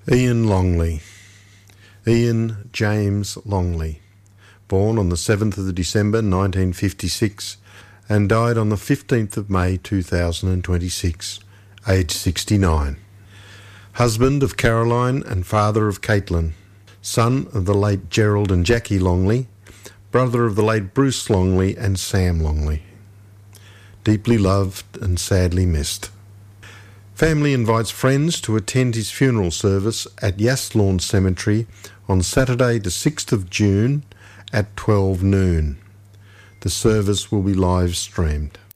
Ian Longley. Ian James Longley, born on the 7th of December 1956 and died on the 15th of May 2026, aged 69. Husband of Caroline and father of Caitlin, son of the late Gerald and Jackie Longley, brother of the late Bruce Longley and Sam Longley. Deeply loved and sadly missed. Family invites friends to attend his funeral service at Yaslawn Cemetery on Saturday the 6th of June at 12 noon. The service will be live streamed.